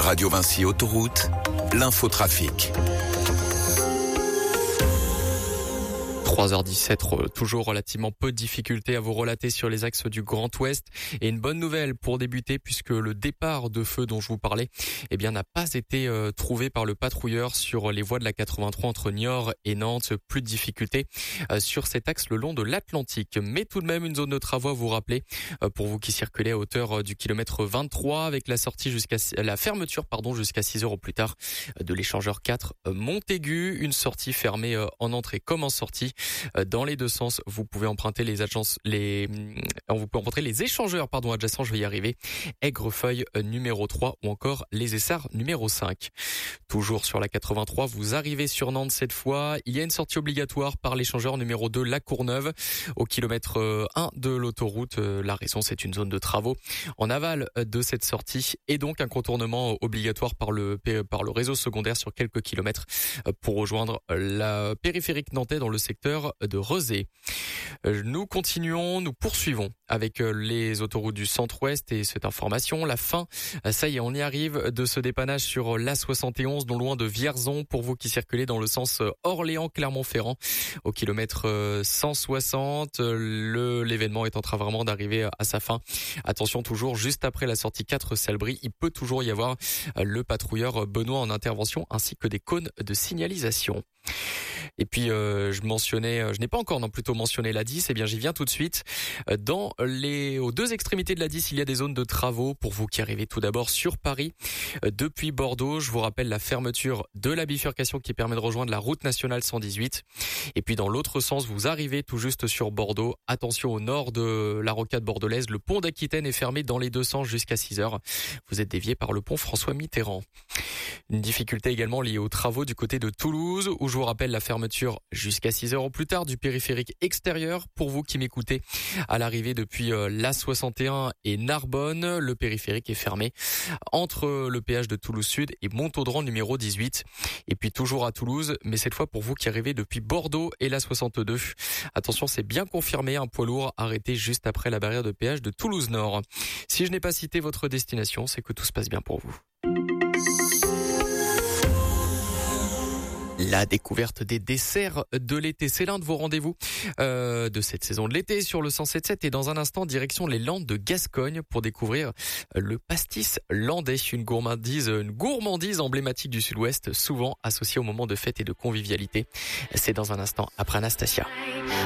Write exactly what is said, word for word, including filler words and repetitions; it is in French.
Radio Vinci Autoroute, l'infotrafic. trois heures dix-sept, toujours relativement peu de difficultés à vous relater sur les axes du Grand Ouest. Et une bonne nouvelle pour débuter, puisque le départ de feu dont je vous parlais, eh bien, n'a pas été euh, trouvé par le patrouilleur sur les voies de la quatre-vingt-trois entre Niort et Nantes. Plus de difficultés euh, sur cet axe le long de l'Atlantique. Mais tout de même, une zone de travaux à vous rappeler, euh, pour vous qui circulez à hauteur euh, du kilomètre vingt-trois, avec la sortie jusqu'à la fermeture, pardon, jusqu'à six heures au plus tard euh, de l'échangeur quatre euh, Montaigu. Une sortie fermée euh, en entrée comme en sortie. Dans les deux sens, vous pouvez emprunter les agences, les, vous pouvez emprunter les échangeurs, pardon, adjacents, je vais y arriver. Aigrefeuille numéro trois ou encore les Essarts numéro cinq. Toujours sur la quatre-vingt-trois, vous arrivez sur Nantes cette fois. Il y a une sortie obligatoire par l'échangeur numéro deux, La Courneuve, au kilomètre un de l'autoroute. La raison, c'est une zone de travaux en aval de cette sortie et donc un contournement obligatoire par le, par le réseau secondaire sur quelques kilomètres pour rejoindre la périphérique nantais dans le secteur de Rezé. Nous continuons, nous poursuivons avec les autoroutes du centre-ouest et cette information, la fin, ça y est, on y arrive, de ce dépannage sur l'A soixante et onze, non loin de Vierzon, pour vous qui circulez dans le sens Orléans-Clermont-Ferrand, au kilomètre cent soixante. Le, l'événement est en train vraiment d'arriver à sa fin. Attention, toujours juste après la sortie quatre Salbris, il peut toujours y avoir le patrouilleur Benoît en intervention, ainsi que des cônes de signalisation. Et puis euh, je mentionnais, je n'ai pas encore non plutôt mentionné l'A dix, eh bien j'y viens tout de suite. Dans les aux deux extrémités de l'A dix, il y a des zones de travaux pour vous qui arrivez tout d'abord sur Paris depuis Bordeaux. Je vous rappelle la fermeture de la bifurcation qui permet de rejoindre la route nationale cent dix-huit. Et puis dans l'autre sens, vous arrivez tout juste sur Bordeaux. Attention, au nord de la rocade bordelaise, le pont d'Aquitaine est fermé dans les deux sens jusqu'à six heures. Vous êtes dévié par le pont François Mitterrand. Une difficulté également liée aux travaux du côté de Toulouse, où je vous rappelle la fermeture jusqu'à six heures au plus tard du périphérique extérieur. Pour vous qui m'écoutez à l'arrivée depuis l'A soixante et un et Narbonne, le périphérique est fermé entre le péage de Toulouse Sud et Montaudran numéro dix-huit. Et puis toujours à Toulouse, mais cette fois pour vous qui arrivez depuis Bordeaux et l'A soixante-deux. Attention, c'est bien confirmé, un poids lourd arrêté juste après la barrière de péage de Toulouse Nord. Si je n'ai pas cité votre destination, c'est que tout se passe bien pour vous. La découverte des desserts de l'été, c'est l'un de vos rendez-vous euh, de cette saison de l'été sur le cent sept virgule sept. Et dans un instant, direction les Landes de Gascogne pour découvrir le pastis landais, une gourmandise, une gourmandise emblématique du Sud-Ouest, souvent associée au moment de fête et de convivialité. C'est dans un instant après Anastasia.